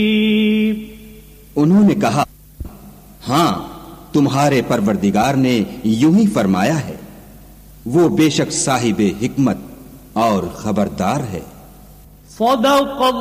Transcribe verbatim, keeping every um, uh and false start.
उन्होंने कहा, हाँ, तुम्हारे परवरदिगार ने यूं ही फरमाया है, वो बेशक साहिबे हिकमत और खबरदार है।